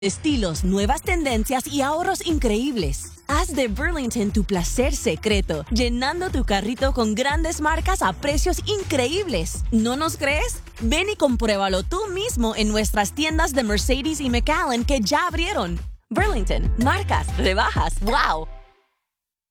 Estilos, nuevas tendencias y ahorros increíbles. Haz de Burlington tu placer secreto, llenando tu carrito con grandes marcas a precios increíbles. ¿No nos crees? Ven y compruébalo tú mismo en nuestras tiendas de Mercedes y McAllen que ya abrieron. Burlington, marcas, rebajas, ¡wow!